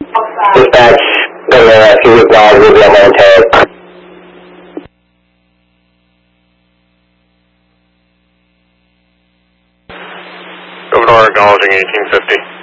Dispatch, Governor Hugh Wild will be on Montana. Governor acknowledging 1850.